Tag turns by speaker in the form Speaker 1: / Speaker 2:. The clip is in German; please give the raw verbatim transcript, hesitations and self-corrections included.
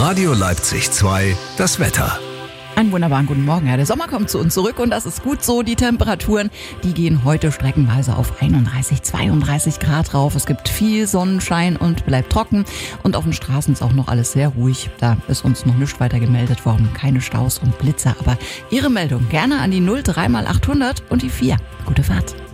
Speaker 1: Radio Leipzig zwei, das Wetter.
Speaker 2: Einen wunderbaren guten Morgen. Ja, der Sommer kommt zu uns zurück und das ist gut so. Die Temperaturen, die gehen heute streckenweise auf einunddreißig, zweiunddreißig Grad rauf. Es gibt viel Sonnenschein und bleibt trocken. Und auf den Straßen ist auch noch alles sehr ruhig. Da ist uns noch nichts weiter gemeldet worden. Keine Staus und Blitzer. Aber Ihre Meldung gerne an die null drei mal achthundert und die vier. Gute Fahrt.